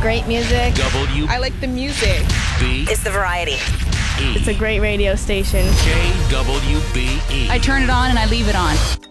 great music. I like the music. It's the variety. It's a great radio station. KWBE. I turn it on and I leave it on.